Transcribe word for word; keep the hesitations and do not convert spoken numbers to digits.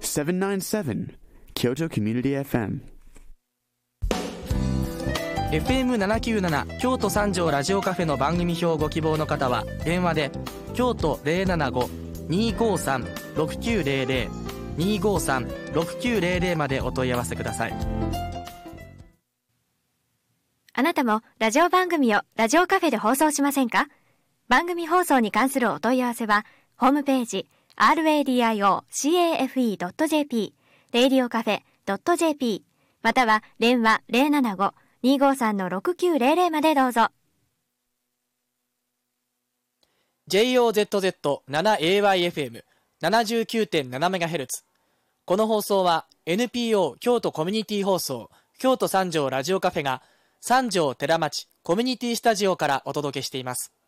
セブンナインセブン Kyoto Community エフエム。 エフエムななきゅうなな 京都三条ラジオカフェの番組表をご希望の方は電話で京都 ゼロななご にーごーさん ろくきゅうゼロゼロ にーごーさん ろくきゅうゼロゼロまでお問い合わせください。 あなたもラジオ番組をラジオカフェで放送しませんか？番組放送に関するお問い合わせはホームページ アールエーディーアイオーカフェ ドットジェーピー レイディオカフェ ドットジェーピー または電話 ゼロななご にーごーさん ろくきゅうゼロゼロまでどうぞ。 ジェイオーゼットゼットセブンエーワイエフエムななじゅうきゅうてんななメガヘルツ。 この放送は エヌピーオー 京都コミュニティ放送京都三条ラジオカフェが三条寺町コミュニティスタジオからお届けしています。